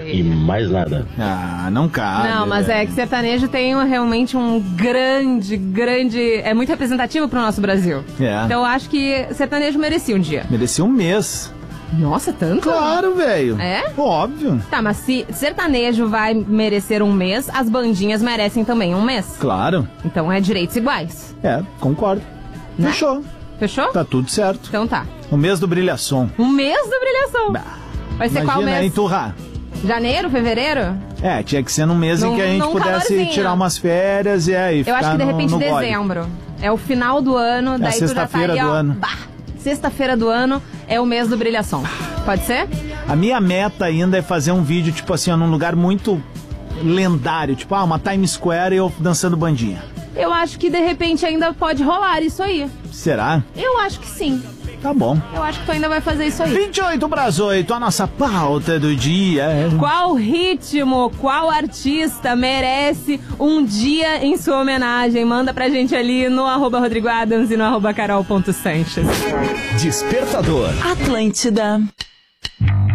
E mais nada. Ah, não cabe. Não, mas é que sertanejo tem realmente um grande... É muito representativo pro nosso Brasil. É. Então eu acho que sertanejo merecia um dia. Merecia um mês. Nossa, tanto? Claro, velho. É? Óbvio. Tá, mas se sertanejo vai merecer um mês, as bandinhas merecem também um mês. Claro. Então é direitos iguais. É, concordo. Né? Fechou. Fechou? Tá tudo certo. Então tá. O mês do Brilhação. Um mês do Brilhação. Vai ser qual Imagina, mês? enturrar. Janeiro, fevereiro? É, tinha que ser num mês em que a gente num pudesse calorzinho. tirar umas férias e aí Eu ficar acho que de repente no gole. dezembro. É o final do ano, daí tu já tá sexta-feira ali, do ó. ano. Bah, sexta-feira do ano é o mês do Brilhação. Pode ser? A minha meta ainda é fazer um vídeo, tipo assim, ó, num lugar muito lendário. Tipo, uma Times Square e eu dançando bandinha. Eu acho que de repente ainda pode rolar isso aí. Será? Eu acho que sim. Tá bom. Eu acho que tu ainda vai fazer isso aí. 28 para as 8, a nossa pauta do dia. Qual ritmo, qual artista merece um dia em sua homenagem? Manda pra gente ali no @RodrigoAdams e no @Carol.Sanches. Despertador. Atlântida.